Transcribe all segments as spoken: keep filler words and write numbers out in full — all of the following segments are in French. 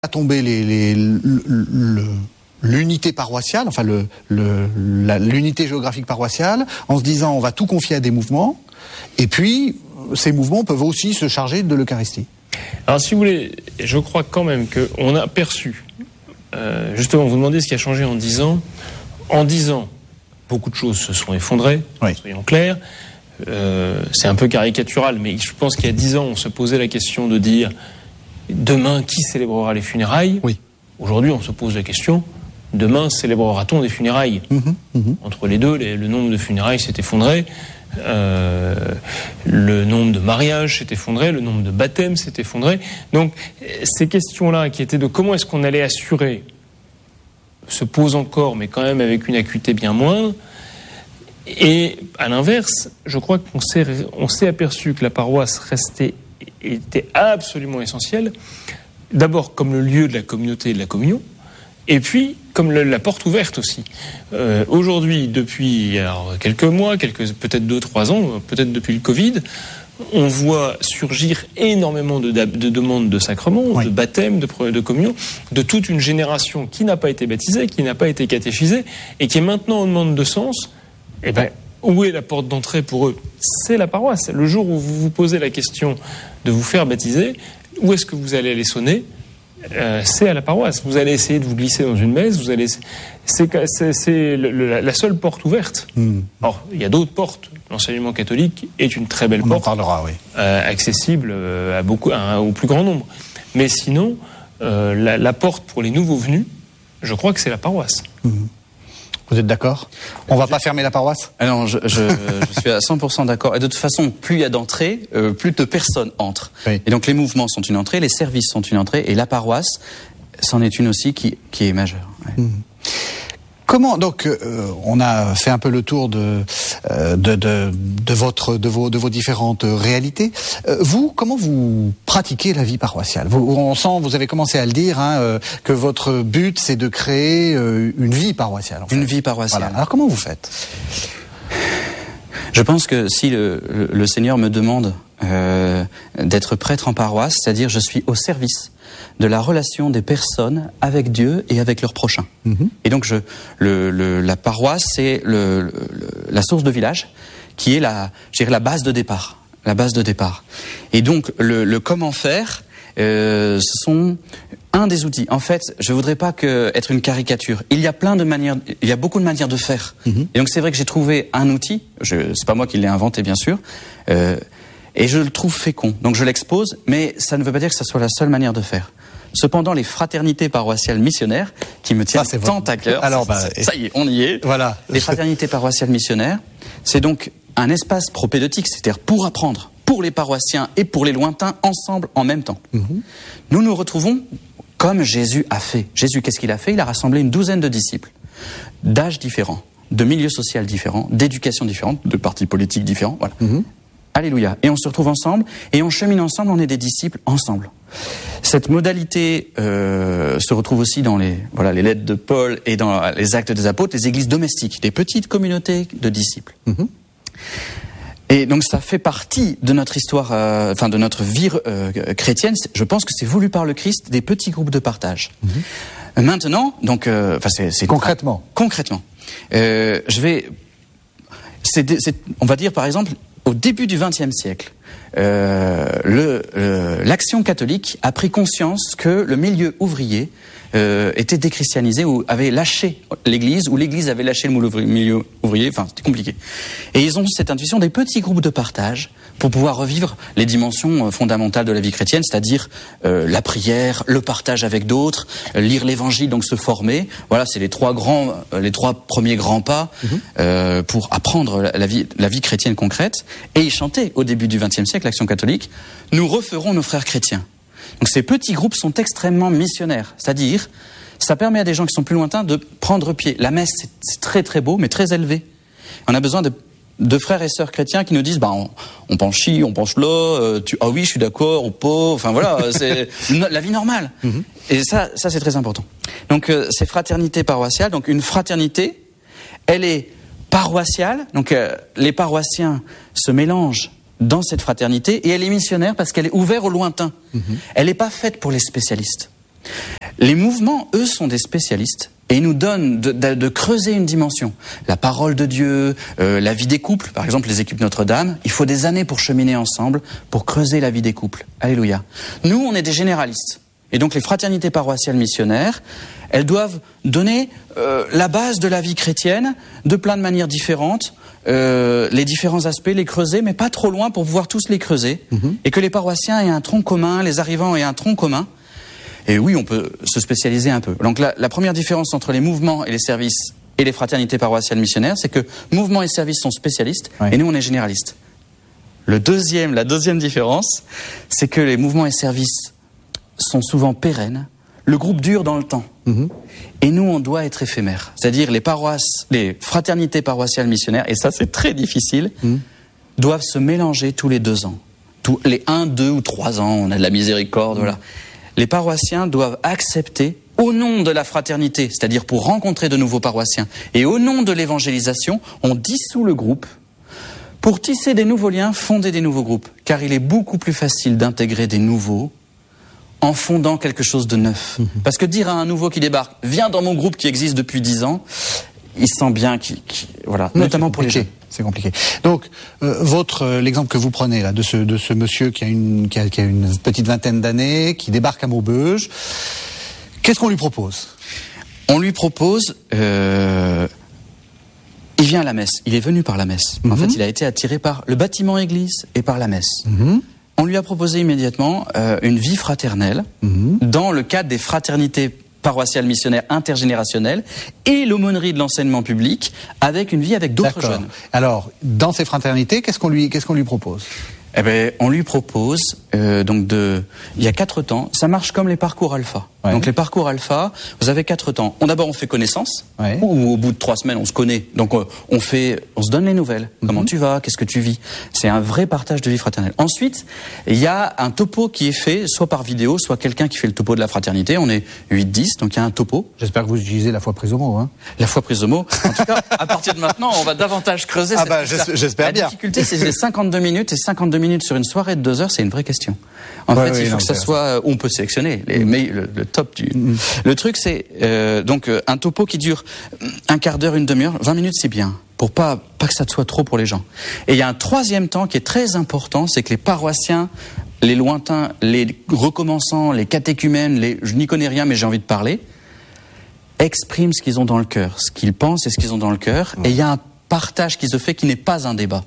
à tomber les, les, le, le, l'unité paroissiale, enfin le, le, la, l'unité géographique paroissiale, en se disant on va tout confier à des mouvements, et puis ces mouvements peuvent aussi se charger de l'Eucharistie. Alors si vous voulez, je crois quand même qu'on a perçu, euh, justement vous demandez ce qui a changé en dix ans, en dix ans, beaucoup de choses se sont effondrées, oui. Soyons clairs, euh, c'est un peu caricatural, mais je pense qu'il y a dix ans on se posait la question de dire demain, qui célébrera les funérailles ? Oui. Aujourd'hui, on se pose la question, demain, célébrera-t-on des funérailles ? mmh, mmh. Entre les deux, les, le nombre de funérailles s'est effondré, euh, le nombre de mariages s'est effondré, le nombre de baptêmes s'est effondré. Donc, ces questions-là, qui étaient de comment est-ce qu'on allait assurer, se posent encore, mais quand même avec une acuité bien moindre. Et à l'inverse, je crois qu'on s'est, on s'est aperçu que la paroisse restait était absolument essentiel, d'abord comme le lieu de la communauté et de la communion, et puis comme le, la porte ouverte aussi. Euh, aujourd'hui, depuis alors, quelques mois, quelques, peut-être deux, trois ans, peut-être depuis le Covid, on voit surgir énormément de, de, de demandes de sacrements, oui. de baptêmes, de, de communion, de toute une génération qui n'a pas été baptisée, qui n'a pas été catéchisée, et qui est maintenant en demande de sens. Eh ben, où est la porte d'entrée pour eux ? C'est la paroisse. Le jour où vous vous posez la question de vous faire baptiser, où est-ce que vous allez aller sonner ? euh, C'est à la paroisse. Vous allez essayer de vous glisser dans une messe, vous allez... c'est, c'est, c'est le, le, la seule porte ouverte. Mmh. Or, il y a d'autres portes. L'enseignement catholique est une très belle On porte. en parlera, oui. Euh, accessible à beaucoup, à, au plus grand nombre. Mais sinon, euh, la, la porte pour les nouveaux venus, je crois que c'est la paroisse. Mmh. Vous êtes d'accord ? On ne va pas fermer la paroisse ? Ah non, je, je, je suis à cent pour cent d'accord. Et de toute façon, plus il y a d'entrées, euh, plus de personnes entrent. Oui. Et donc les mouvements sont une entrée, les services sont une entrée, et la paroisse, c'en est une aussi qui, qui est majeure. Ouais. Mmh. Comment donc euh, on a fait un peu le tour de euh, de, de de votre de vos de vos différentes réalités. Euh, vous, comment vous pratiquez la vie paroissiale ? Vous, on sent, vous avez commencé à le dire, hein, euh, que votre but c'est de créer euh, une vie paroissiale. En fait. Une vie paroissiale. Voilà. Alors comment vous faites ? Je pense que si le, le, le Seigneur me demande euh, d'être prêtre en paroisse, c'est-à-dire je suis au service de la relation des personnes avec Dieu et avec leurs prochains. Mmh. Et donc je, le, le, la paroisse, c'est le, le, la source de village qui est la, je dirais, la base de départ. La base de départ. Et donc le, le comment faire, euh, ce sont un des outils. En fait, je voudrais pas que, être une caricature. Il y a plein de manières, il y a beaucoup de manières de faire. Mmh. Et donc c'est vrai que j'ai trouvé un outil, je, c'est pas moi qui l'ai inventé bien sûr, euh, et je le trouve fécond. Donc je l'expose, mais ça ne veut pas dire que ça soit la seule manière de faire. Cependant, les fraternités paroissiales missionnaires, qui me tiennent ça, tant à cœur, alors, bah, ça y est, on y est. Voilà. Les fraternités paroissiales missionnaires, c'est donc un espace propédeutique, c'est-à-dire pour apprendre, pour les paroissiens et pour les lointains, ensemble, en même temps. Mm-hmm. Nous nous retrouvons comme Jésus a fait. Jésus, qu'est-ce qu'il a fait ? Il a rassemblé une douzaine de disciples, d'âges différents, de milieux sociaux différents, d'éducation différente, de partis politiques différents, voilà. Mm-hmm. Alléluia. Et on se retrouve ensemble, et on chemine ensemble, on est des disciples ensemble. Cette modalité euh, se retrouve aussi dans les, voilà, les lettres de Paul et dans les actes des apôtres, les églises domestiques, des petites communautés de disciples. Mm-hmm. Et donc ça fait partie de notre histoire, euh, enfin de notre vie euh, chrétienne. Je pense que c'est voulu par le Christ, des petits groupes de partage. Mm-hmm. Maintenant, donc, euh, enfin c'est, c'est concrètement. Concrètement, euh, je vais, c'est, c'est, on va dire par exemple. Au début du vingtième siècle, euh, le, euh, l'Action catholique a pris conscience que le milieu ouvrier euh, était déchristianisé ou avait lâché l'Église, ou l'Église avait lâché le milieu ouvrier, enfin c'était compliqué. Et ils ont cette intuition des petits groupes de partage pour pouvoir revivre les dimensions fondamentales de la vie chrétienne, c'est-à-dire euh, la prière, le partage avec d'autres, lire l'Évangile, donc se former. Voilà, c'est les trois grands, les trois premiers grands pas mmh. euh, pour apprendre la, la vie, la vie chrétienne concrète. Et ils chantaient au début du vingtième siècle, l'Action catholique, nous referons nos frères chrétiens. Donc ces petits groupes sont extrêmement missionnaires, c'est-à-dire ça permet à des gens qui sont plus lointains de prendre pied. La messe, c'est, c'est très très beau, mais très élevé. On a besoin de, de frères et sœurs chrétiens qui nous disent, bah on, on pense ci, on pense là, euh, tu, ah oui, je suis d'accord, ou pas. Enfin voilà, c'est la vie normale. Mm-hmm. Et ça, ça c'est très important. Donc euh, ces fraternités paroissiales, donc une fraternité, elle est paroissiale. Donc euh, les paroissiens se mélangent dans cette fraternité, et elle est missionnaire parce qu'elle est ouverte au lointain. Mmh. Elle n'est pas faite pour les spécialistes. Les mouvements, eux, sont des spécialistes et ils nous donnent de, de, de creuser une dimension. La parole de Dieu, euh, la vie des couples, par exemple les équipes Notre-Dame, il faut des années pour cheminer ensemble, pour creuser la vie des couples. Alléluia. Nous, on est des généralistes. Et donc les fraternités paroissiales missionnaires, elles doivent donner euh, la base de la vie chrétienne de plein de manières différentes, euh, les différents aspects, les creuser, mais pas trop loin pour pouvoir tous les creuser, mm-hmm. et que les paroissiens aient un tronc commun, les arrivants aient un tronc commun. Et oui, on peut se spécialiser un peu. Donc la, la première différence entre les mouvements et les services et les fraternités paroissiales missionnaires, c'est que mouvements et services sont spécialistes, ouais. et nous on est généralistes. Le deuxième, la deuxième différence, c'est que les mouvements et services sont souvent pérennes. Le groupe dure dans le temps. Mmh. Et nous, on doit être éphémères. C'est-à-dire les paroisses, les fraternités paroissiales missionnaires, et ça c'est très difficile, mmh. doivent se mélanger tous les deux ans. Tous les un, deux ou trois ans, on a de la miséricorde, mmh. voilà. Les paroissiens doivent accepter, au nom de la fraternité, c'est-à-dire pour rencontrer de nouveaux paroissiens, et au nom de l'évangélisation, on dissout le groupe pour tisser des nouveaux liens, fonder des nouveaux groupes. Car il est beaucoup plus facile d'intégrer des nouveaux en fondant quelque chose de neuf. Mmh. Parce que dire à un nouveau qui débarque, viens dans mon groupe qui existe depuis dix ans, il sent bien qu'il... qu'il voilà, oui, notamment pour les jeunes. C'est compliqué. Donc, euh, votre euh, l'exemple que vous prenez là de ce de ce monsieur qui a une qui a, qui a une petite vingtaine d'années, qui débarque à Maubeuge, qu'est-ce qu'on lui propose? On lui propose, euh, il vient à la messe. Il est venu par la messe. Mm-hmm. En fait, il a été attiré par le bâtiment église et par la messe. Mm-hmm. On lui a proposé immédiatement euh, une vie fraternelle mm-hmm. dans le cadre des fraternités paroissiale missionnaire intergénérationnelle et l'aumônerie de l'enseignement public avec une vie avec d'autres jeunes. Alors, dans ces fraternités, qu'est-ce qu'on lui, qu'est-ce qu'on lui propose? Eh ben, on lui propose euh, donc de, il y a quatre temps. Ça marche comme les parcours alpha. Ouais. Donc les parcours alpha, vous avez quatre temps. On d'abord on fait connaissance. Ouais. Ou au bout de trois semaines on se connaît. Donc euh, on fait, on se donne les nouvelles. Mm-hmm. Comment tu vas? Qu'est-ce que tu vis? C'est un vrai partage de vie fraternelle. Ensuite, il y a un topo qui est fait, soit par vidéo, soit quelqu'un qui fait le topo de la fraternité. On est huit dix, donc il y a un topo. J'espère que vous utilisez la foi prise au mot. Hein. La foi prise au mot. En tout cas, à partir de maintenant, on va davantage creuser. Ah cette bah j'espère la bien. La difficulté, c'est les cinquante-deux minutes et cinquante-deux minutes sur une soirée de deux heures, c'est une vraie question. En ouais, fait, oui, il faut non, que ça soit... On peut sélectionner les, mais le, le top du... Mm. Le truc, c'est euh, donc euh, un topo qui dure un quart d'heure, une demi-heure, vingt minutes, c'est bien, pour pas, pas que ça soit trop pour les gens. Et il y a un troisième temps qui est très important, c'est que les paroissiens, les lointains, les recommençants, les catéchumènes, les je n'y connais rien mais j'ai envie de parler, expriment ce qu'ils ont dans le cœur, ce qu'ils pensent et ce qu'ils ont dans le cœur. Mm. Et il y a un partage qui se fait qui n'est pas un débat.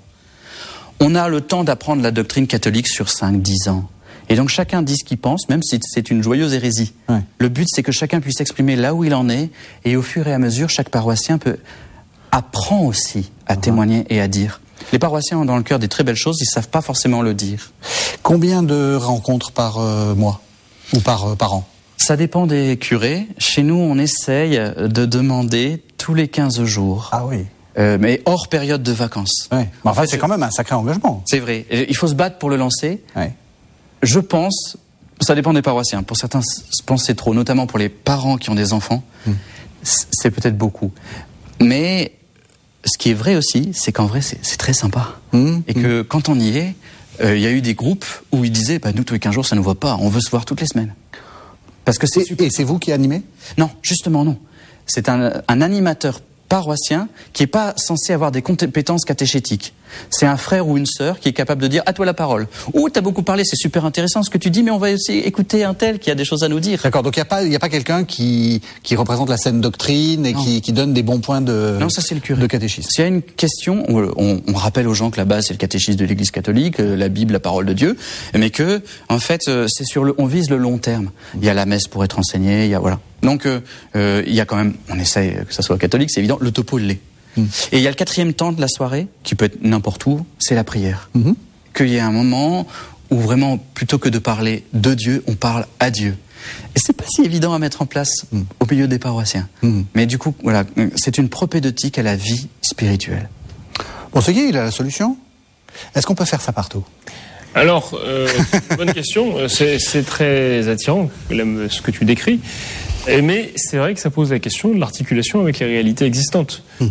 On a le temps d'apprendre la doctrine catholique sur cinq dix ans. Et donc chacun dit ce qu'il pense, même si c'est une joyeuse hérésie. Ouais. Le but, c'est que chacun puisse s'exprimer là où il en est, et au fur et à mesure, chaque paroissien peut apprend aussi à uh-huh. témoigner et à dire. Les paroissiens ont dans le cœur des très belles choses, ils ne savent pas forcément le dire. Combien de rencontres par euh, mois ou par, euh, par an? Ça dépend des curés. Chez nous, on essaye de demander tous les quinze jours. Ah oui. Euh, mais hors période de vacances. Ouais. Mais enfin, en fait, c'est quand même un sacré engagement. C'est vrai. Il faut se battre pour le lancer. Ouais. Je pense, ça dépend des paroissiens. Pour certains, je pense c'est trop, notamment pour les parents qui ont des enfants. Mmh. C'est peut-être beaucoup. Mais ce qui est vrai aussi, c'est qu'en vrai, c'est très sympa. Mmh. Et que mmh. quand on y est, il euh, y a eu des groupes où ils disaient, bah, nous, tous les quinze jours, ça ne nous voit pas. On veut se voir toutes les semaines. Parce que c'est Et c'est vous qui animez? Non, justement non. C'est un, un animateur paroissien qui n'est pas censé avoir des compétences catéchétiques. C'est un frère ou une sœur qui est capable de dire « à toi la parole ». Ou « t'as beaucoup parlé, c'est super intéressant ce que tu dis, mais on va aussi écouter un tel qui a des choses à nous dire ». D'accord, donc il n'y a pas, y a pas quelqu'un qui, qui représente la saine doctrine et qui, qui donne des bons points de, non, ça, c'est le curé. de catéchisme. S'il y a une question, on, on, on rappelle aux gens que la base c'est le catéchisme de l'Église catholique, la Bible, la parole de Dieu, mais que en fait c'est sur le, on vise le long terme. Il y a la messe pour être enseignée, il y a voilà. Donc euh, euh, il y a quand même, on essaye que ça soit catholique, c'est évident, le topo l'est. Mmh. Et il y a le quatrième temps de la soirée, qui peut être n'importe où, c'est la prière. Mmh. Qu'il y ait un moment où vraiment, plutôt que de parler de Dieu, on parle à Dieu. Et c'est pas si évident à mettre en place mmh. au milieu des paroissiens. Mmh. Mais du coup, voilà, c'est une propédeutique à la vie spirituelle. Bon, ce qui il a la solution. Est-ce qu'on peut faire ça partout? Alors, euh, bonne question. C'est très attirant, ce que tu décris. Mais c'est vrai que ça pose la question de l'articulation avec les réalités existantes. Mmh.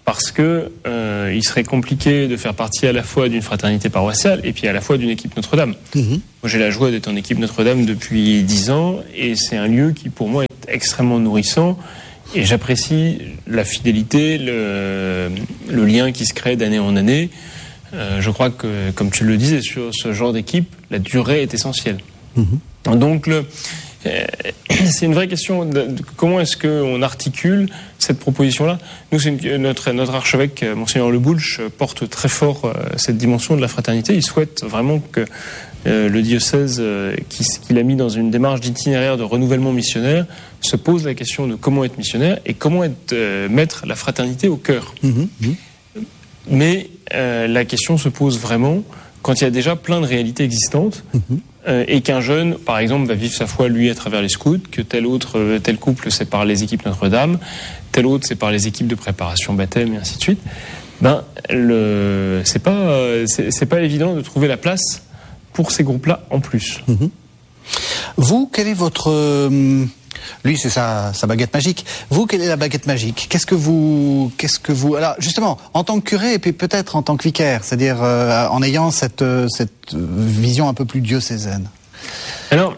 parce que euh, il serait compliqué de faire partie à la fois d'une fraternité paroissiale et puis à la fois d'une équipe Notre-Dame. Mmh. Moi, j'ai la joie d'être en équipe Notre-Dame depuis dix ans, et c'est un lieu qui, pour moi, est extrêmement nourrissant, et j'apprécie la fidélité, le, le lien qui se crée d'année en année. Euh, je crois que, comme tu le disais, sur ce genre d'équipe, la durée est essentielle. Mmh. Donc, le... c'est une vraie question de, de comment est-ce qu'on articule cette proposition-là. Nous, c'est une, notre, notre archevêque, Monseigneur Le Boulch, porte très fort euh, cette dimension de la fraternité. Il souhaite vraiment que euh, le diocèse, euh, qui, qu'il a mis dans une démarche d'itinéraire de renouvellement missionnaire, se pose la question de comment être missionnaire et comment être, euh, mettre la fraternité au cœur. Mmh, mmh. Mais euh, la question se pose vraiment quand il y a déjà plein de réalités existantes. Mmh. Euh, et qu'un jeune, par exemple, va vivre sa foi, lui, à travers les scouts, que tel autre, euh, tel couple, c'est par les équipes Notre-Dame, tel autre, c'est par les équipes de préparation baptême, et ainsi de suite. Ben, le, c'est pas, euh, c'est, c'est pas évident de trouver la place pour ces groupes-là en plus. Mmh. Vous, quel est votre... Euh, lui, c'est sa, sa baguette magique. Vous, quelle est la baguette magique ? Qu'est-ce que vous... Qu'est-ce que vous... Alors, justement, en tant que curé, et puis peut-être en tant que vicaire, c'est-à-dire euh, en ayant cette, cette vision un peu plus diocésaine. Alors,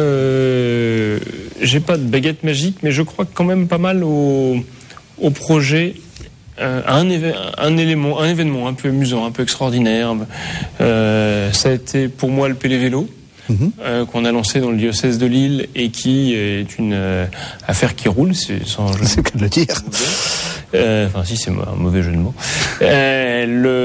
euh, j'ai pas de baguette magique, mais je crois quand même pas mal au, au projet... Euh, un, éve- un élément, un événement un peu amusant, un peu extraordinaire. Euh, ça a été pour moi le Pélévélo. Mmh. Euh, qu'on a lancé dans le diocèse de Lille et qui est une euh, affaire qui roule, c'est sans jeu c'est que de le dire. Euh, enfin, si, c'est un mauvais jeu de mots. Euh,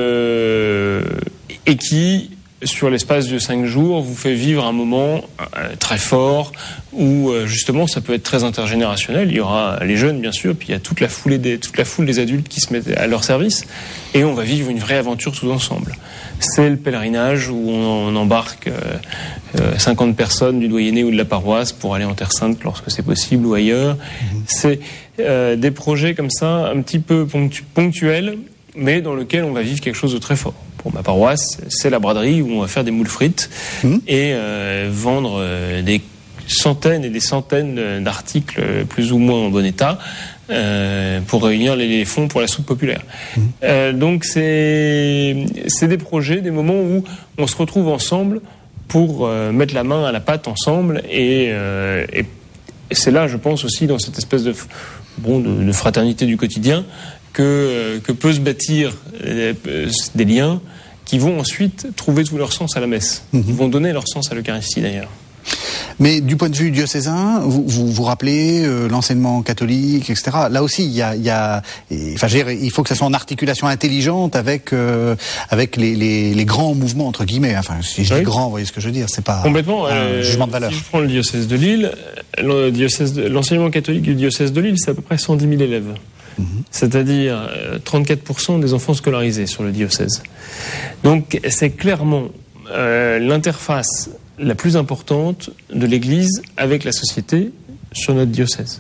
le... Et qui, sur l'espace de cinq jours, vous fait vivre un moment euh, très fort où, euh, justement, ça peut être très intergénérationnel. Il y aura les jeunes, bien sûr, puis il y a toute la foule des, toute la foule des adultes qui se mettent à leur service, et on va vivre une vraie aventure tous ensemble. C'est le pèlerinage où on, on embarque euh, euh, cinquante personnes du doyenné ou de la paroisse pour aller en Terre Sainte lorsque c'est possible ou ailleurs. Mmh. C'est euh, des projets comme ça, un petit peu ponctu- ponctuels, mais dans lesquels on va vivre quelque chose de très fort. Pour ma paroisse, c'est la braderie où on va faire des moules frites mmh. et euh, vendre euh, des centaines et des centaines d'articles plus ou moins en bon état euh, pour réunir les, les fonds pour la soupe populaire. Mmh. Euh, donc c'est, c'est des projets, des moments où on se retrouve ensemble pour euh, mettre la main à la pâte ensemble et, euh, et, et c'est là, je pense aussi, dans cette espèce de, bon, de, de fraternité du quotidien que, que peut se bâtir euh, des liens qui vont ensuite trouver tout leur sens à la messe, mmh. qui vont donner leur sens à l'Eucharistie d'ailleurs. Mais du point de vue diocésain, vous vous, vous rappelez euh, l'enseignement catholique, et cetera. Là aussi, il y a, il y a, et, enfin, je veux dire, il faut que ça soit en articulation intelligente avec euh, avec les, les, les grands mouvements entre guillemets. Enfin, si je oui. dis grand, vous voyez ce que je veux dire, c'est pas complètement un euh, jugement de valeur. Si je prends le diocèse de Lille, le diocèse de, l'enseignement catholique du diocèse de Lille, c'est à peu près cent dix mille élèves. Mmh. C'est-à-dire euh, trente-quatre pour cent des enfants scolarisés sur le diocèse. Donc c'est clairement euh, l'interface la plus importante de l'Église avec la société sur notre diocèse.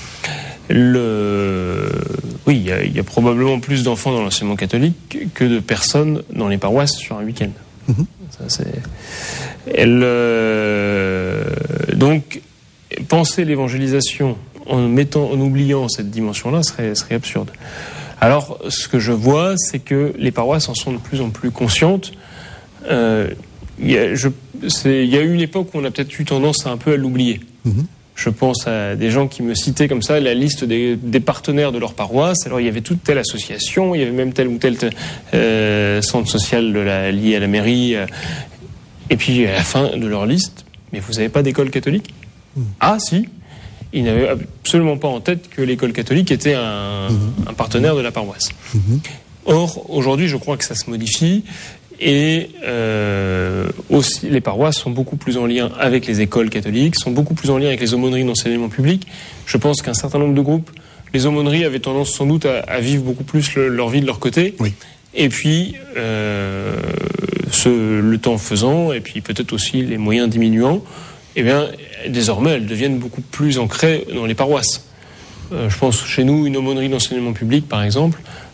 Le... Oui, il y a, il y a probablement plus d'enfants dans l'enseignement catholique que de personnes dans les paroisses sur un week-end. Mmh. Ça, c'est... Et le... Donc, penser l'évangélisation en mettant, en oubliant cette dimension-là serait, serait absurde. Alors, ce que je vois, c'est que les paroisses en sont de plus en plus conscientes. Euh, il y a, je, c'est, il y a eu une époque où on a peut-être eu tendance à un peu à l'oublier. Mmh. Je pense à des gens qui me citaient comme ça la liste des, des partenaires de leur paroisse. Alors, il y avait toute telle association, il y avait même tel ou tel euh, centre social de la, lié à la mairie. Euh, et puis, à la fin de leur liste, mais vous n'avez pas d'école catholique ? Mmh. Ah, si. Ils n'avaient absolument pas en tête que l'école catholique était un, mmh. un partenaire de la paroisse. Mmh. Or, aujourd'hui, je crois que ça se modifie et euh, aussi les paroisses sont beaucoup plus en lien avec les écoles catholiques, sont beaucoup plus en lien avec les aumôneries d'enseignement public. Je pense qu'un certain nombre de groupes, les aumôneries avaient tendance sans doute à, à vivre beaucoup plus le, leur vie de leur côté. Oui. Et puis, euh, ce, le temps faisant, et puis peut-être aussi les moyens diminuant, eh bien, désormais, elles deviennent beaucoup plus ancrées dans les paroisses. Euh, je pense chez nous, une aumônerie d'enseignement public, par exemple,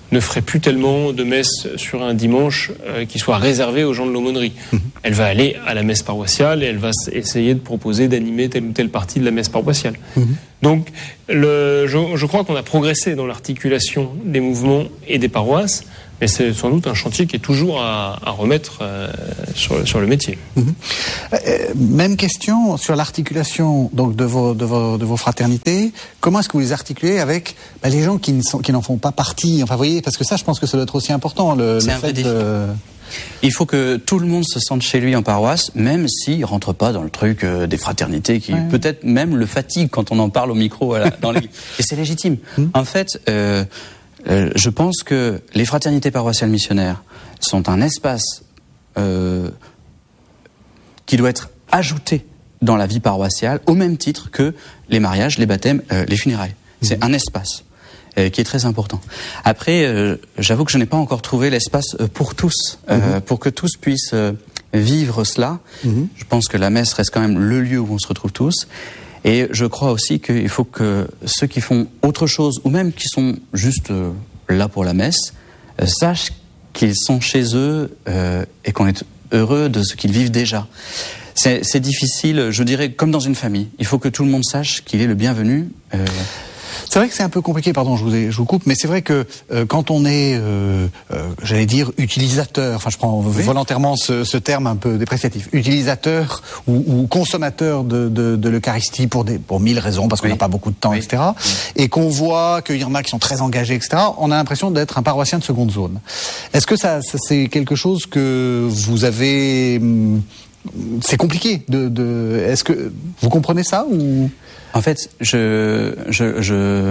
ne ferait plus tellement de messe sur un dimanche euh, qui soit réservé aux gens de l'aumônerie. Mmh. Elle va aller à la messe paroissiale et elle va essayer de proposer d'animer telle ou telle partie de la messe paroissiale. Mmh. Donc, le, je, je crois qu'on a progressé dans l'articulation des mouvements et des paroisses, mais c'est sans doute un chantier qui est toujours à, à remettre euh, sur, sur le métier. Mmh. Euh, même question sur l'articulation donc de vos, de vos, de vos fraternités. Comment est-ce que vous les articulez avec bah, les gens qui, ne sont, qui n'en font pas partie? Enfin, vous voyez, parce que ça, je pense que ça doit être aussi important. Le, c'est le un fait vrai de... Il faut que tout le monde se sente chez lui en paroisse, même s'il rentre pas dans le truc euh, des fraternités qui ouais. peut-être même le fatigue quand on en parle au micro à la, dans les... Et c'est légitime. Mmh. En fait, euh, euh, je pense que les fraternités paroissiales missionnaires sont un espace euh, qui doit être ajouté dans la vie paroissiale au même titre que les mariages, les baptêmes, euh, les funérailles. Mmh. C'est un espace qui est très important. Après, euh, j'avoue que je n'ai pas encore trouvé l'espace pour tous, euh, mmh. pour que tous puissent euh, vivre cela. Mmh. Je pense que la messe reste quand même le lieu où on se retrouve tous. Et je crois aussi qu'il faut que ceux qui font autre chose, ou même qui sont juste euh, là pour la messe, euh, sachent qu'ils sont chez eux euh, et qu'on est heureux de ce qu'ils vivent déjà. C'est, c'est difficile, je dirais, comme dans une famille. Il faut que tout le monde sache qu'il est le bienvenu. Euh, C'est vrai que c'est un peu compliqué, pardon, je vous, ai, je vous coupe, mais c'est vrai que euh, quand on est, euh, euh, j'allais dire, utilisateur, enfin je prends oui. volontairement ce, ce terme un peu dépréciatif, utilisateur ou, ou consommateur de, de, de l'Eucharistie pour, des, pour mille raisons, parce qu'on n'a oui. pas beaucoup de temps, oui. et cetera, oui. et qu'on voit qu'il y en a qui sont très engagés, et cetera, on a l'impression d'être un paroissien de seconde zone. Est-ce que ça, ça c'est quelque chose que vous avez... C'est compliqué de, de... Est-ce que vous comprenez ça ou... En fait, je, je, je,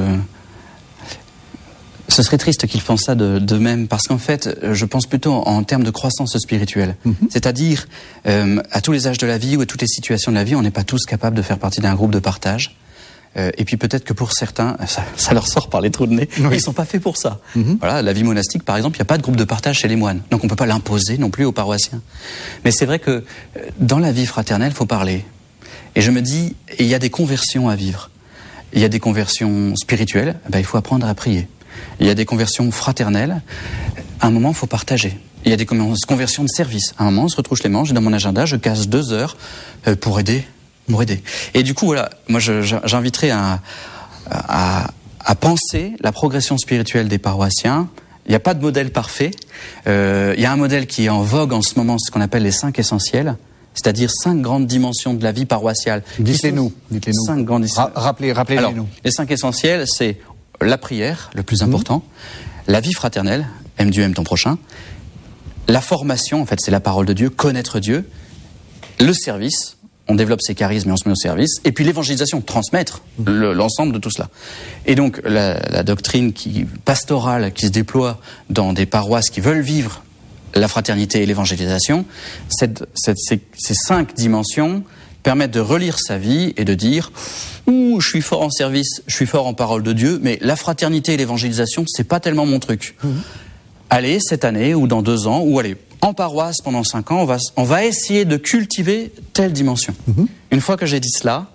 ce serait triste qu'ils pensent ça de, de même, parce qu'en fait, je pense plutôt en, en termes de croissance spirituelle. Mm-hmm. C'est-à-dire, euh, à tous les âges de la vie ou à toutes les situations de la vie, on n'est pas tous capables de faire partie d'un groupe de partage. Euh, et puis peut-être que pour certains, ça, ça leur sort par les trous de nez, oui. ils sont pas faits pour ça. Mm-hmm. Voilà, la vie monastique, par exemple, il n'y a pas de groupe de partage chez les moines, donc on peut pas l'imposer non plus aux paroissiens. Mais c'est vrai que dans la vie fraternelle, il faut parler. Et je me dis, il y a des conversions à vivre. Il y a des conversions spirituelles, ben, il faut apprendre à prier. Il y a des conversions fraternelles, à un moment, il faut partager. Il y a des conversions de service. À un moment, on se retrousse les manches, et dans mon agenda, je casse deux heures pour aider, pour aider. Et du coup, voilà, moi, je, j'inviterais à, à, à penser la progression spirituelle des paroissiens. Il n'y a pas de modèle parfait. Euh, il y a un modèle qui est en vogue en ce moment, ce qu'on appelle les cinq essentiels. C'est-à-dire cinq grandes dimensions de la vie paroissiale. Dites-les-nous. Dites-les-nous. Cinq grandes... Ra- rappelez, rappelez-les Alors, nous. Les cinq essentiels, c'est la prière, le plus important, mmh. la vie fraternelle, aime Dieu, aime ton prochain, la formation, en fait, c'est la parole de Dieu, connaître Dieu, le service, on développe ses charismes et on se met au service, et puis l'évangélisation, transmettre mmh. le, l'ensemble de tout cela. Et donc, la, la doctrine qui, pastorale qui se déploie dans des paroisses qui veulent vivre la fraternité et l'évangélisation, cette, cette, ces, ces cinq dimensions permettent de relire sa vie et de dire « Ouh, je suis fort en service, je suis fort en parole de Dieu, mais la fraternité et l'évangélisation, c'est pas tellement mon truc. Mmh. » Allez, cette année ou dans deux ans, ou allez, en paroisse pendant cinq ans, on va, on va essayer de cultiver telle dimension. Mmh. Une fois que j'ai dit cela,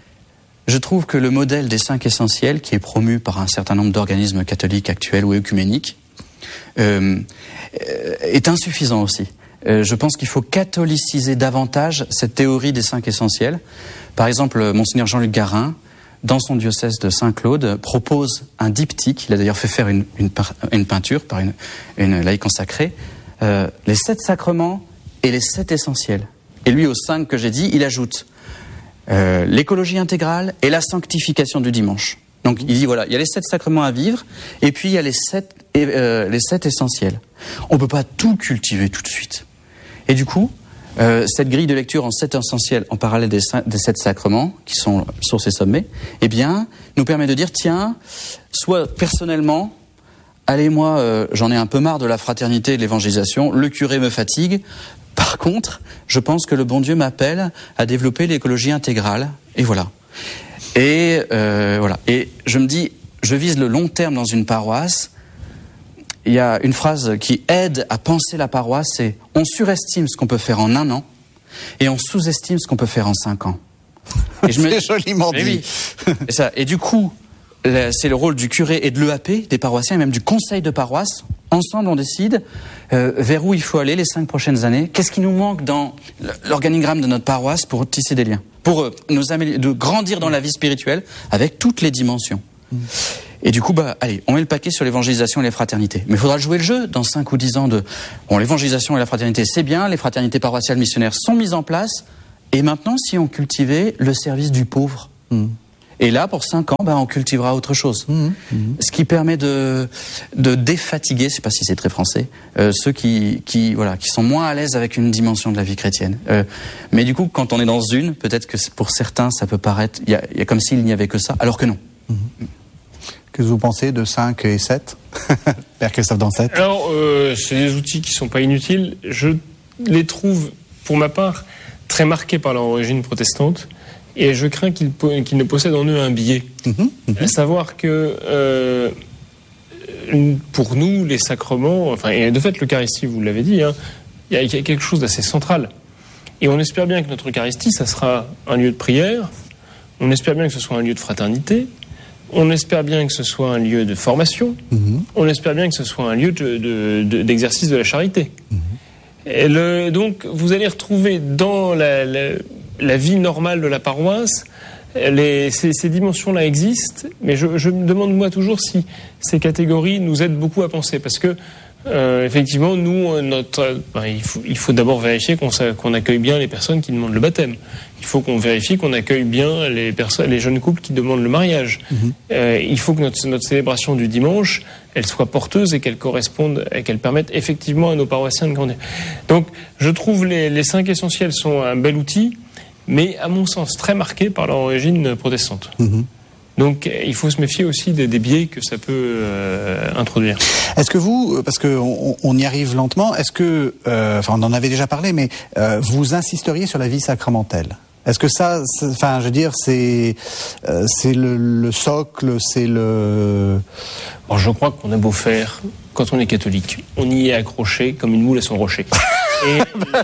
je trouve que le modèle des cinq essentiels, qui est promu par un certain nombre d'organismes catholiques actuels ou œcuméniques, euh, est insuffisant aussi. Euh, je pense qu'il faut catholiciser davantage cette théorie des cinq essentiels. Par exemple, Monseigneur Jean-Luc Garin, dans son diocèse de Saint-Claude, propose un diptyque. Il a d'ailleurs fait faire une, une, une peinture par une, une laïque consacrée. Euh, les sept sacrements et les sept essentiels. Et lui, aux cinq que j'ai dit, il ajoute euh, l'écologie intégrale et la sanctification du dimanche. Donc il dit voilà, il y a les sept sacrements à vivre, et puis il y a les sept, euh, les sept essentiels. On ne peut pas tout cultiver tout de suite. Et du coup, euh, cette grille de lecture en sept essentiels, en parallèle des, des sept sacrements, qui sont sources et sommets, eh bien, nous permet de dire, tiens, soit personnellement, allez, moi, euh, j'en ai un peu marre de la fraternité et de l'évangélisation, le curé me fatigue. Par contre, je pense que le bon Dieu m'appelle à développer l'écologie intégrale, et voilà. Et euh, voilà. Et je me dis, je vise le long terme dans une paroisse. Il y a une phrase qui aide à penser la paroisse, c'est « on surestime ce qu'on peut faire en un an et on sous-estime ce qu'on peut faire en cinq ans ». Et je me... C'est joliment dit. Oui. Et, ça, et du coup, c'est le rôle du curé et de l'E A P, des paroissiens et même du conseil de paroisse. Ensemble, on décide euh, vers où il faut aller les cinq prochaines années. Qu'est-ce qui nous manque dans l'organigramme de notre paroisse pour tisser des liens, pour euh, nous améliorer, de grandir dans la vie spirituelle avec toutes les dimensions. Mmh. Et du coup, bah, allez, on met le paquet sur l'évangélisation et les fraternités. Mais il faudra jouer le jeu dans cinq ou dix ans de... Bon, l'évangélisation et la fraternité, c'est bien, les fraternités paroissiales missionnaires sont mises en place. Et maintenant, si on cultivait le service du pauvre, mmh. et là, pour cinq ans, bah, on cultivera autre chose. Mmh. Mmh. Ce qui permet de, de défatiguer, je sais pas si c'est très français, euh, ceux qui, qui, voilà, qui sont moins à l'aise avec une dimension de la vie chrétienne. Euh, mais du coup, quand on est dans une, peut-être que pour certains, ça peut paraître, il y a, y a comme s'il n'y avait que ça, alors que non. Mmh. Qu'est-ce que vous pensez de cinq et sept? Père Christophe Dansette. Alors, euh, c'est des outils qui sont pas inutiles. Je les trouve, pour ma part, très marqués par leur origine protestante, et je crains qu'ils, po- qu'ils ne possèdent en eux un biais. Mmh, mmh. À savoir que, euh, pour nous, les sacrements, enfin, et de fait, l'Eucharistie, vous l'avez dit, hein, il y a quelque chose d'assez central. Et on espère bien que notre Eucharistie, ça sera un lieu de prière, on espère bien que ce soit un lieu de fraternité, on espère bien que ce soit un lieu de formation, mmh. on espère bien que ce soit un lieu de, de, de, d'exercice de la charité. Mmh. Et le, donc, vous allez retrouver dans la, la, la vie normale de la paroisse, les, ces, ces dimensions-là existent, mais je, je me demande moi toujours si ces catégories nous aident beaucoup à penser, parce que euh, effectivement, nous, notre, ben, il faut, il faut d'abord vérifier qu'on, qu'on accueille bien les personnes qui demandent le baptême. Il faut qu'on vérifie qu'on accueille bien les personnes, les jeunes couples qui demandent le mariage. Mmh. Euh, il faut que notre, notre célébration du dimanche, elle soit porteuse et qu'elle corresponde et qu'elle permette effectivement à nos paroissiens de grandir. Donc, je trouve les, les cinq essentiels sont un bel outil, mais à mon sens très marqué par leur origine protestante. Mmh. Donc, il faut se méfier aussi des, des biais que ça peut euh, introduire. Est-ce que vous, parce qu'on on y arrive lentement, est-ce que, euh, enfin, on en avait déjà parlé, mais euh, vous insisteriez sur la vie sacramentelle? Est-ce que ça, enfin, je veux dire, c'est, euh, c'est le, le socle, c'est le... Bon, je crois qu'on a beau faire, quand on est catholique, on y est accroché comme une moule à son rocher. Et,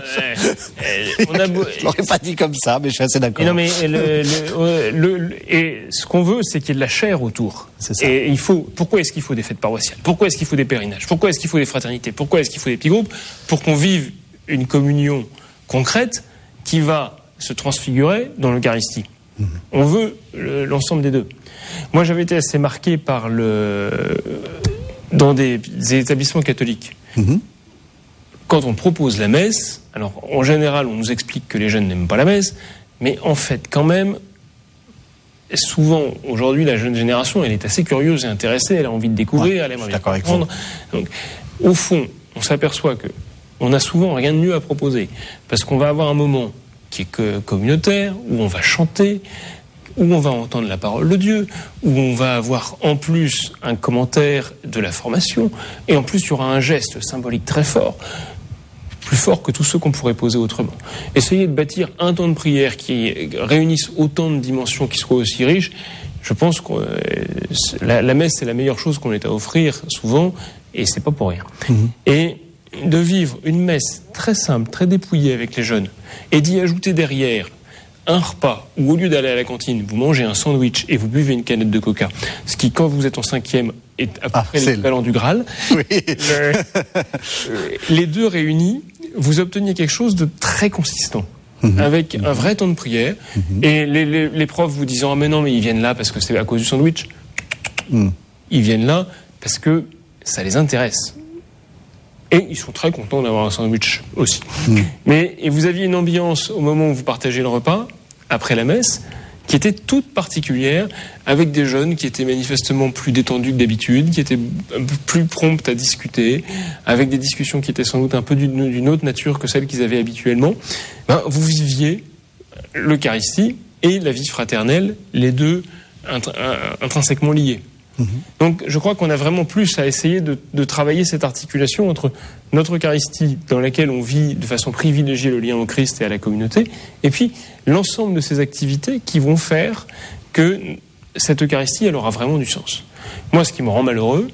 euh, on a beau... Je l'aurais pas dit comme ça, mais je suis assez d'accord. Et non, mais le, le, le, le, et ce qu'on veut, c'est qu'il y ait de la chair autour. C'est ça. Et il faut. Pourquoi est-ce qu'il faut des fêtes paroissiales? Pourquoi est-ce qu'il faut des pèlerinages? Pourquoi est-ce qu'il faut des fraternités? Pourquoi est-ce qu'il faut des petits groupes? Pour qu'on vive une communion concrète qui va se transfigurer dans l'Eucharistie. Mmh. On veut le, l'ensemble des deux. Moi, j'avais été assez marqué par le dans des, des établissements catholiques. Mmh. Quand on propose la messe, alors en général, on nous explique que les jeunes n'aiment pas la messe, mais en fait, quand même, souvent, aujourd'hui, la jeune génération, elle est assez curieuse et intéressée, elle a envie de découvrir, ouais, elle aime envie d'apprendre. Donc, au fond, on s'aperçoit que on n'a souvent rien de mieux à proposer, parce qu'on va avoir un moment qui est que communautaire, où on va chanter, où on va entendre la parole de Dieu, où on va avoir en plus un commentaire de la formation, et en plus il y aura un geste symbolique très fort, plus fort que tous ceux qu'on pourrait poser autrement. Essayez de bâtir un temps de prière qui réunisse autant de dimensions, qui soit aussi riche. Je pense que euh, la, la messe, c'est la meilleure chose qu'on ait à offrir souvent, et c'est pas pour rien. Mmh. Et de vivre une messe très simple, très dépouillée avec les jeunes, et d'y ajouter derrière un repas où au lieu d'aller à la cantine, vous mangez un sandwich et vous buvez une canette de coca, ce qui, quand vous êtes en cinquième, est à peu ah, près l'équivalent du Graal. Oui. Le, les deux réunis, vous obteniez quelque chose de très consistant. Mmh. Avec mmh. un vrai temps de prière, mmh. et les, les, les profs vous disant « Ah mais non, mais ils viennent là parce que c'est à cause du sandwich. Mmh. » Ils viennent là parce que ça les intéresse. Et ils sont très contents d'avoir un sandwich aussi. Mmh. Mais, et vous aviez une ambiance au moment où vous partagez le repas, après la messe, qui était toute particulière, avec des jeunes qui étaient manifestement plus détendus que d'habitude, qui étaient un peu plus prompts à discuter, avec des discussions qui étaient sans doute un peu d'une, d'une autre nature que celles qu'ils avaient habituellement. Ben, vous viviez l'Eucharistie et la vie fraternelle, les deux int- intrinsèquement liés. Donc je crois qu'on a vraiment plus à essayer de, de travailler cette articulation entre notre Eucharistie, dans laquelle on vit de façon privilégiée le lien au Christ et à la communauté, et puis l'ensemble de ces activités qui vont faire que cette Eucharistie, elle aura vraiment du sens. Moi, ce qui me rend malheureux,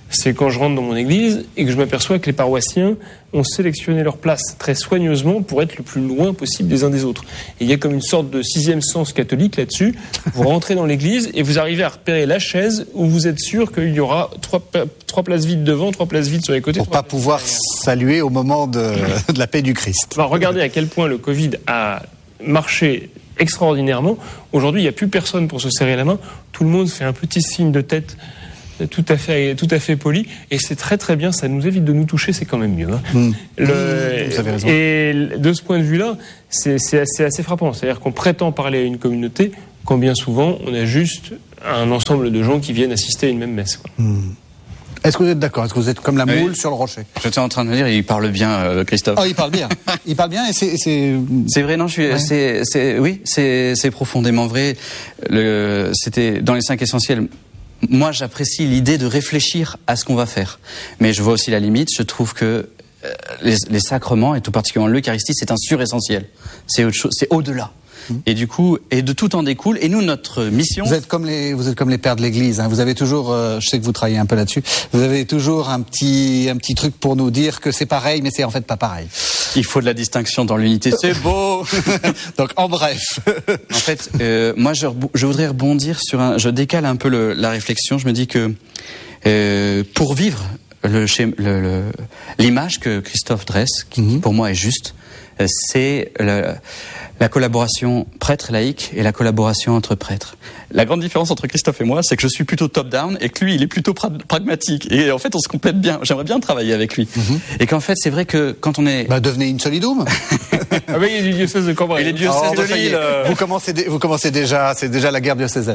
c'est quand je rentre dans mon église et que je m'aperçois que les paroissiens ont sélectionné leur place très soigneusement pour être le plus loin possible des uns des autres. Et il y a comme une sorte de sixième sens catholique là-dessus. Vous rentrez dans l'église et vous arrivez à repérer la chaise où vous êtes sûr qu'il y aura trois, trois places vides devant, trois places vides sur les côtés. Pour pas pouvoir saluer au moment de, de la paix du Christ. Enfin, regardez à quel point le Covid a marché extraordinairement. Aujourd'hui, il n'y a plus personne pour se serrer la main. Tout le monde fait un petit signe de tête tout à fait, tout à fait poli, et c'est très très bien, ça nous évite de nous toucher, c'est quand même mieux. Hein. Mmh. Le, Vous avez raison. Et de ce point de vue-là, c'est, c'est, assez, assez frappant. C'est-à-dire qu'on prétend parler à une communauté, quand bien souvent on a juste un ensemble de gens qui viennent assister à une même messe. Quoi. Mmh. Est-ce que vous êtes d'accord? Est-ce que vous êtes comme la moule oui. sur le rocher? J'étais en train de dire, il parle bien, euh, Christophe. Oh, il parle bien. Il parle bien et c'est... C'est, c'est vrai, non, je suis... Ouais. C'est, c'est, oui, c'est, c'est profondément vrai. Le, c'était dans les cinq essentiels. Moi, j'apprécie l'idée de réfléchir à ce qu'on va faire. Mais je vois aussi la limite. Je trouve que les, les sacrements, et tout particulièrement l'Eucharistie, c'est un suressentiel. C'est autre chose, c'est au-delà. Et du coup, et de tout en découle. Et nous, notre mission... Vous êtes comme les, vous êtes comme les pères de l'Église. Hein. Vous avez toujours, euh, je sais que vous travaillez un peu là-dessus. Vous avez toujours un petit, un petit truc pour nous dire que c'est pareil, mais c'est en fait pas pareil. Il faut de la distinction dans l'unité. C'est beau. Donc, en bref. En fait, euh, moi, je, je voudrais rebondir sur un. Je décale un peu le, la réflexion. Je me dis que euh, pour vivre le, le, le, l'image que Christophe dresse, qui mm-hmm. pour moi est juste, euh, c'est le, la collaboration prêtre-laïque et la collaboration entre prêtres. La grande différence entre Christophe et moi, c'est que je suis plutôt top-down et que lui, il est plutôt pra- pragmatique. Et en fait, on se complète bien. J'aimerais bien travailler avec lui. Mm-hmm. Et qu'en fait, c'est vrai que quand on est... Bah, devenez une solidoum. Ah ben, il y a du diocèse de Cambrai. Et les diocèses oh, de Lille. Euh... Vous commencez, vous commencez déjà, c'est déjà la guerre diocésaine.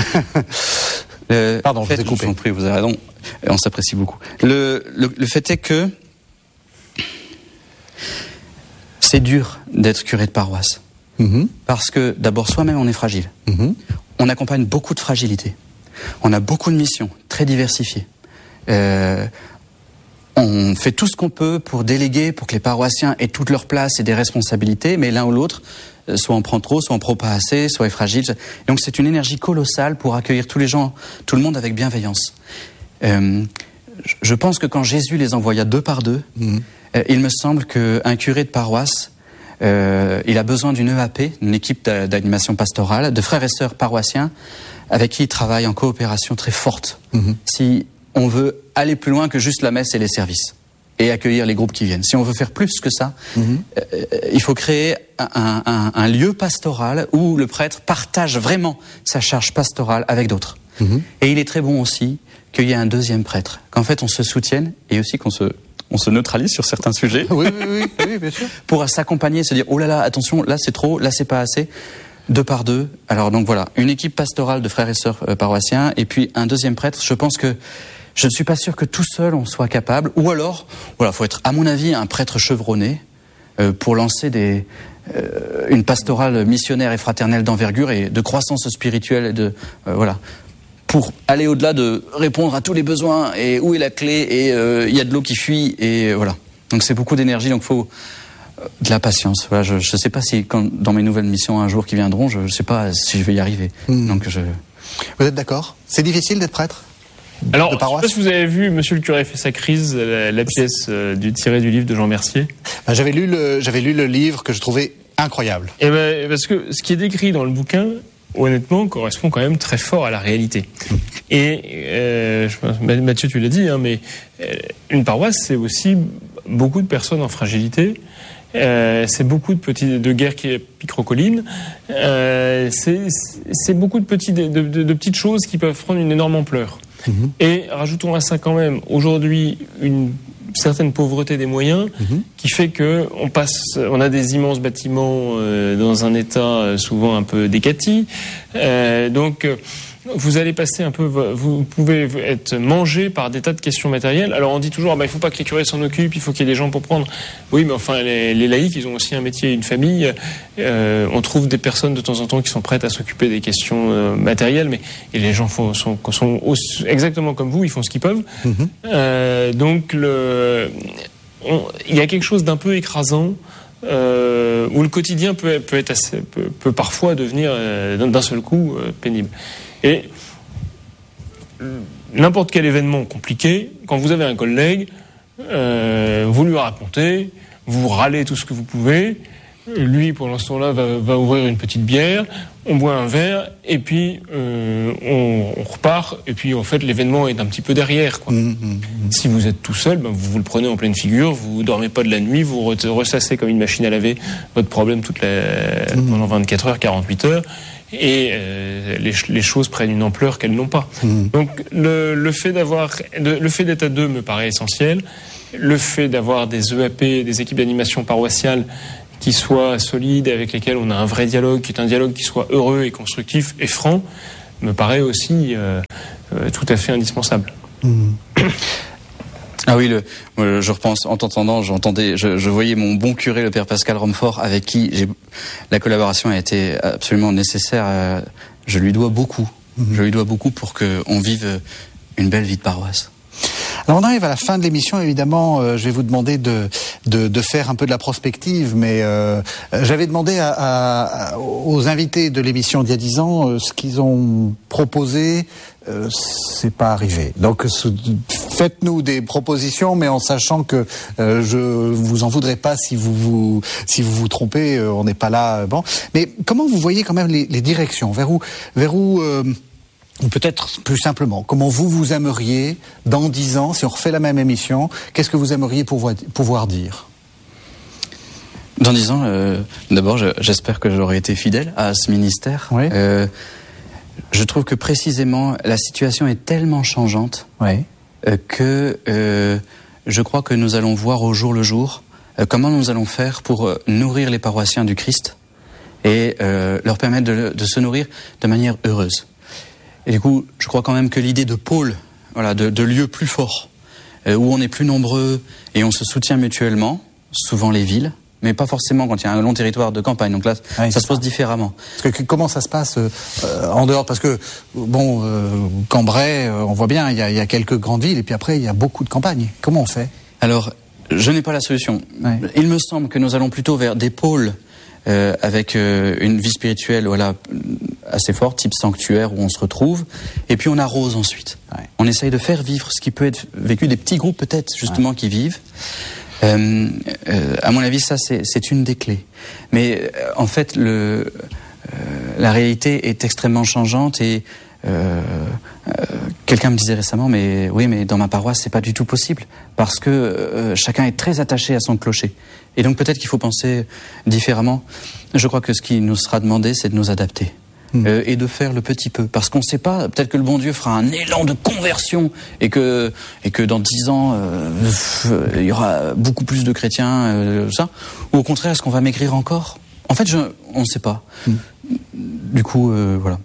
euh, Pardon, je vous ai coupé. Je vous en prie, vous avez raison. On s'apprécie beaucoup. Le, le, le fait est que c'est dur d'être curé de paroisse. Mmh. Parce que d'abord soi-même on est fragile. Mmh. On accompagne beaucoup de fragilité. On a beaucoup de missions très diversifiées. Euh, on fait tout ce qu'on peut pour déléguer, pour que les paroissiens aient toute leur place et des responsabilités, mais l'un ou l'autre, soit on prend trop, soit on prend pas assez, soit est fragile. Donc c'est une énergie colossale pour accueillir tous les gens, tout le monde avec bienveillance. Euh, je pense que quand Jésus les envoya deux par deux, mmh. euh, il me semble qu'un curé de paroisse, Euh, il a besoin d'une E A P, une équipe d'animation pastorale, de frères et sœurs paroissiens avec qui il travaille en coopération très forte. Mmh. Si on veut aller plus loin que juste la messe et les services et accueillir les groupes qui viennent. Si on veut faire plus que ça, mmh. euh, il faut créer un, un, un lieu pastoral où le prêtre partage vraiment sa charge pastorale avec d'autres. Mmh. Et il est très bon aussi qu'il y ait un deuxième prêtre, qu'en fait on se soutienne et aussi qu'on se... on se neutralise sur certains sujets. Oui, oui, oui, oui, bien sûr. Pour s'accompagner, se dire, oh là là, attention, là c'est trop, là c'est pas assez. Deux par deux. Alors donc voilà, une équipe pastorale de frères et sœurs euh, paroissiens, et puis un deuxième prêtre. Je pense que je ne suis pas sûr que tout seul on soit capable. Ou alors, voilà, faut être, à mon avis, un prêtre chevronné euh, pour lancer des, euh, une pastorale missionnaire et fraternelle d'envergure et de croissance spirituelle et de euh, voilà. Pour aller au-delà de répondre à tous les besoins et où est la clé et il euh, y a de l'eau qui fuit et euh, voilà. Donc c'est beaucoup d'énergie, donc il faut euh, de la patience. Voilà, je ne sais pas si quand, dans mes nouvelles missions un jour qui viendront, je ne sais pas si je vais y arriver. Mmh. Donc je... Vous êtes d'accord? C'est difficile d'être prêtre? Alors, je ne sais pas si vous avez vu Monsieur le curé fait sa crise, la, la pièce euh, du tiré du livre de Jean Mercier. Ben, j'avais lu le, j'avais lu le livre que je trouvais incroyable. Et ben, parce que ce qui est décrit dans le bouquin, honnêtement, correspond quand même très fort à la réalité. Et euh, je pense, Mathieu, tu l'as dit, hein, mais euh, une paroisse, c'est aussi beaucoup de personnes en fragilité. Euh, c'est beaucoup de petits de guerres qui picrocolines. Euh, c'est, c'est beaucoup de, petits, de, de, de petites choses qui peuvent prendre une énorme ampleur. Mmh. Et rajoutons à ça quand même aujourd'hui une certaine pauvreté des moyens mmh. qui fait que on passe, on a des immenses bâtiments euh, dans un état souvent un peu décati. Euh, donc vous allez passer un peu, vous pouvez être mangé par des tas de questions matérielles. Alors on dit toujours, ah bah, il faut pas que les curés s'en occupent, il faut qu'il y ait des gens pour prendre. Oui, mais enfin les, les laïcs, ils ont aussi un métier, une famille. Euh, on trouve des personnes de temps en temps qui sont prêtes à s'occuper des questions euh, matérielles, mais et les gens font, sont, sont aussi, exactement comme vous, ils font ce qu'ils peuvent. Mmh. Euh, donc le, il y a quelque chose d'un peu écrasant. Euh, où le quotidien peut, peut être assez, peut, peut parfois devenir euh, d'un seul coup euh, pénible. Et n'importe quel événement compliqué, quand vous avez un collègue, euh, vous lui racontez, vous râlez tout ce que vous pouvez. Lui, pour l'instant-là, va, va ouvrir une petite bière, on boit un verre, et puis euh, on, on repart, et puis en fait, l'événement est un petit peu derrière, quoi. Mmh, mmh. Si vous êtes tout seul, ben, vous, vous le prenez en pleine figure, vous dormez pas de la nuit, vous ressassez comme une machine à laver votre problème toute la, mmh. pendant vingt-quatre heures, quarante-huit heures, et euh, les, les choses prennent une ampleur qu'elles n'ont pas. Mmh. Donc le, le fait d'avoir, le fait d'être à deux me paraît essentiel. Le fait d'avoir des E A P, des équipes d'animation paroissiale, qui soient solides, avec lesquels on a un vrai dialogue, qui est un dialogue qui soit heureux et constructif et franc, me paraît aussi euh, euh, tout à fait indispensable. Mmh. Ah oui, le, je repense, en t'entendant, j'entendais, je, je voyais mon bon curé, le père Pascal Romfort, avec qui j'ai, la collaboration a été absolument nécessaire. Euh, je lui dois beaucoup. Mmh. Je lui dois beaucoup pour qu'on vive une belle vie de paroisse. Alors on arrive à la fin de l'émission, évidemment, euh, je vais vous demander de, de, de faire un peu de la prospective, mais euh, j'avais demandé à, à, aux invités de l'émission d'il y a dix ans euh, ce qu'ils ont proposé, euh, c'est pas arrivé. Donc faites-nous des propositions, mais en sachant que euh, je vous en voudrais pas si vous vous, si vous, vous trompez, euh, on n'est pas là. Euh, bon, mais comment vous voyez quand même les, les directions, vers où, vers où euh, ou peut-être plus simplement, comment vous vous aimeriez, dans dix ans, si on refait la même émission, qu'est-ce que vous aimeriez pouvoir, pouvoir dire ? Dans dix ans, euh, d'abord, je, j'espère que j'aurai été fidèle à ce ministère. Oui. Euh, je trouve que précisément, la situation est tellement changeante oui. euh, que euh, je crois que nous allons voir au jour le jour euh, comment nous allons faire pour euh, nourrir les paroissiens du Christ et euh, leur permettre de, de se nourrir de manière heureuse. Et du coup, je crois quand même que l'idée de pôle, voilà, de, de lieux plus forts, euh, où on est plus nombreux et on se soutient mutuellement, souvent les villes, mais pas forcément quand il y a un long territoire de campagne. Donc là, oui, ça se passe différemment. Parce que, comment ça se passe euh, en dehors ? Parce que, bon, euh, Cambrai, euh, on voit bien, il y, a, il y a quelques grandes villes, et puis après, il y a beaucoup de campagnes. Comment on fait ? Alors, je n'ai pas la solution. Oui. Il me semble que nous allons plutôt vers des pôles Euh, avec euh, une vie spirituelle voilà, assez forte, type sanctuaire où on se retrouve, et puis on arrose ensuite. Ouais. On essaye de faire vivre ce qui peut être vécu, des petits groupes peut-être justement ouais. qui vivent. Euh, euh, à mon avis, ça c'est, c'est une des clés. Mais euh, en fait, le, euh, la réalité est extrêmement changeante et euh, euh, quelqu'un me disait récemment, mais oui, mais dans ma paroisse c'est pas du tout possible parce que euh, chacun est très attaché à son clocher. Et donc peut-être qu'il faut penser différemment. Je crois que ce qui nous sera demandé, c'est de nous adapter. Mmh. Euh, et de faire le petit peu. Parce qu'on ne sait pas, peut-être que le bon Dieu fera un élan de conversion et que, et que dans dix ans, euh, il y aura beaucoup plus de chrétiens, euh, ça. Ou au contraire, est-ce qu'on va maigrir encore ? En fait, je, on ne sait pas. Mmh. Du coup, euh, voilà.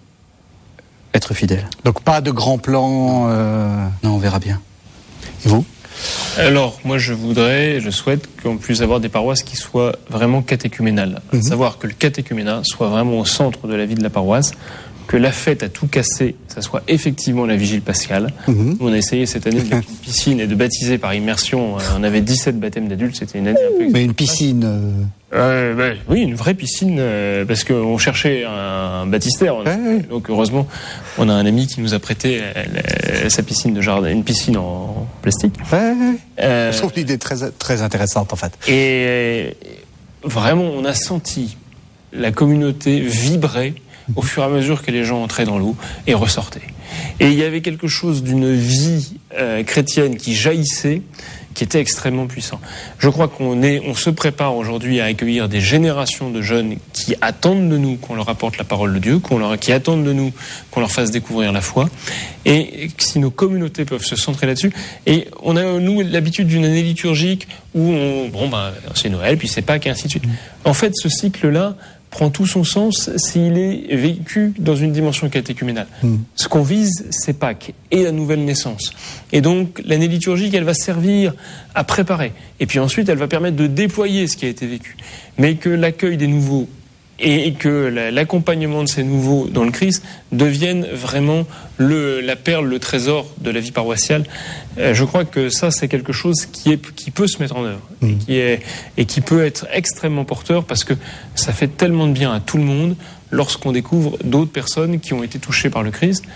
Être fidèle. Donc pas de grand plan euh... Non, on verra bien. Et vous ? Alors, moi, je voudrais, je souhaite qu'on puisse avoir des paroisses qui soient vraiment catéchuménales. Mmh. À savoir que le catéchuménat soit vraiment au centre de la vie de la paroisse, que la fête à tout casser, ça soit effectivement la vigile pascale. Mmh. On a essayé cette année de mettre une piscine et de baptiser par immersion. On avait dix-sept baptêmes d'adultes, c'était une année un peu... Mais une piscine... Euh... Euh, bah, oui, une vraie piscine, euh, parce qu'on cherchait un, un baptistère. Ouais, ouais. Donc heureusement, on a un ami qui nous a prêté euh, sa piscine de jardin, une piscine en plastique. Ouais, ouais. Euh, Je trouve l'idée très, très intéressante en fait. Et vraiment, on a senti la communauté vibrer au fur et à mesure que les gens entraient dans l'eau et ressortaient. Et il y avait quelque chose d'une vie euh, chrétienne qui jaillissait, qui était extrêmement puissant. Je crois qu'on est, on se prépare aujourd'hui à accueillir des générations de jeunes qui attendent de nous qu'on leur apporte la parole de Dieu, qu'on leur, qui attendent de nous qu'on leur fasse découvrir la foi. Et si nos communautés peuvent se centrer là-dessus, et on a nous l'habitude d'une année liturgique où on, bon ben c'est Noël, puis c'est Pâques et ainsi de suite. En fait, ce cycle-là prend tout son sens s'il est vécu dans une dimension catéchuménale. Mmh. Ce qu'on vise, c'est Pâques et la nouvelle naissance. Et donc, l'année liturgique, elle va servir à préparer. Et puis ensuite, elle va permettre de déployer ce qui a été vécu. Mais que l'accueil des nouveaux et que l'accompagnement de ces nouveaux dans le Christ devienne vraiment le, la perle, le trésor de la vie paroissiale. Euh, je crois que ça, c'est quelque chose qui, est, qui peut se mettre en œuvre mmh. et, qui est, et qui peut être extrêmement porteur parce que ça fait tellement de bien à tout le monde lorsqu'on découvre d'autres personnes qui ont été touchées par le Christ,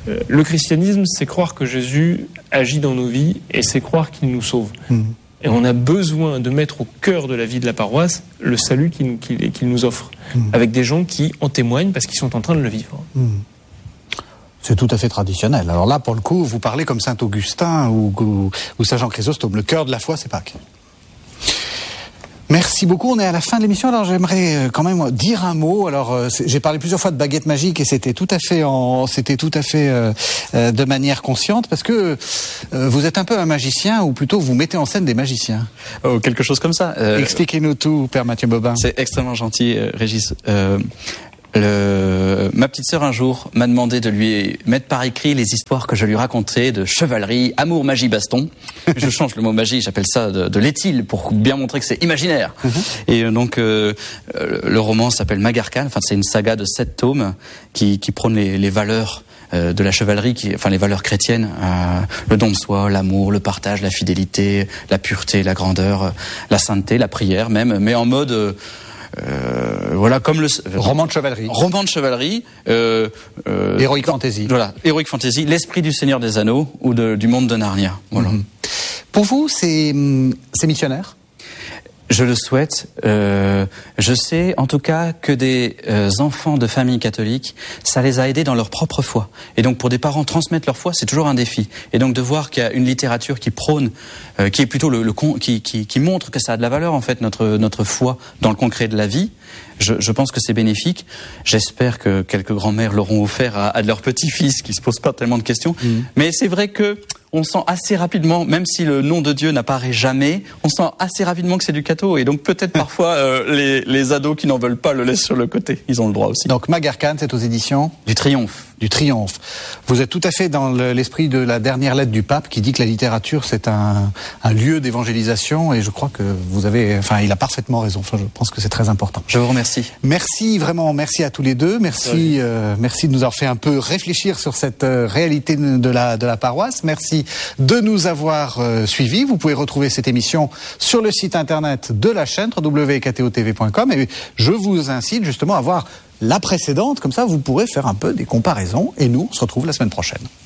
Euh, le christianisme, c'est croire que Jésus agit dans nos vies et c'est croire qu'il nous sauve. Mmh. Et on a besoin de mettre au cœur de la vie de la paroisse le salut qu'il, qu'il, qu'il nous offre, mmh. avec des gens qui en témoignent parce qu'ils sont en train de le vivre. Mmh. C'est tout à fait traditionnel. Alors là, pour le coup, vous parlez comme Saint Augustin ou, ou, ou Saint Jean Chrysostome. Le cœur de la foi, c'est Pâques. Merci beaucoup. On est à la fin de l'émission. Alors j'aimerais quand même dire un mot. Alors j'ai parlé plusieurs fois de baguette magique et c'était tout à fait en, c'était tout à fait euh, euh, de manière consciente parce que euh, vous êtes un peu un magicien ou plutôt vous mettez en scène des magiciens. Oh, quelque chose comme ça. Euh, Expliquez-nous tout, Père Mathieu Bobin. C'est extrêmement gentil, euh, Régis. Euh, Le... Ma petite sœur un jour m'a demandé de lui mettre par écrit les histoires que je lui racontais de chevalerie, amour, magie, baston. Je change le mot magie, j'appelle ça de, de l'éthyle pour bien montrer que c'est imaginaire. Mm-hmm. Et donc euh, le roman s'appelle Magarkhan. Enfin, c'est une saga de sept tomes qui, qui prône les, les valeurs euh, de la chevalerie, qui, enfin les valeurs chrétiennes, euh, le don de soi, l'amour, le partage, la fidélité, la pureté, la grandeur, la sainteté, la prière même, mais en mode euh, Euh, voilà, comme le euh, roman de chevalerie. Roman de chevalerie. Euh, euh, Heroic Fantasy. Voilà, Heroic Fantasy, l'esprit du Seigneur des Anneaux ou de, du monde de Narnia. Voilà. Mm-hmm. Pour vous, c'est, c'est missionnaire ? Je le souhaite. Euh, je sais, en tout cas, que des euh, enfants de familles catholiques, ça les a aidés dans leur propre foi. Et donc, pour des parents, transmettre leur foi, c'est toujours un défi. Et donc, de voir qu'il y a une littérature qui prône, euh, qui est plutôt le, le qui, qui, qui montre que ça a de la valeur, en fait, notre notre foi dans le concret de la vie. Je, je pense que c'est bénéfique. J'espère que quelques grands-mères l'auront offert à, à de leurs petits-fils, qui se posent pas tellement de questions. Mmh. Mais c'est vrai que on sent assez rapidement, même si le nom de Dieu n'apparaît jamais, on sent assez rapidement que c'est du catho. Et donc peut-être parfois euh, les, les ados qui n'en veulent pas le laissent sur le côté. Ils ont le droit aussi. Donc Magarkhan, c'est aux éditions du Triomphe. Du Triomphe. Vous êtes tout à fait dans l'esprit de la dernière lettre du pape qui dit que la littérature c'est un, un lieu d'évangélisation et je crois que vous avez, enfin il a parfaitement raison. Enfin je pense que c'est très important. Je vous remercie. Merci vraiment, merci à tous les deux. Merci, oui. euh, merci de nous avoir fait un peu réfléchir sur cette euh, réalité de la de la paroisse. Merci de nous avoir euh, suivis. Vous pouvez retrouver cette émission sur le site internet de la chaîne w w w point k t o t v point com et je vous incite justement à voir la précédente, comme ça vous pourrez faire un peu des comparaisons et nous on se retrouve la semaine prochaine.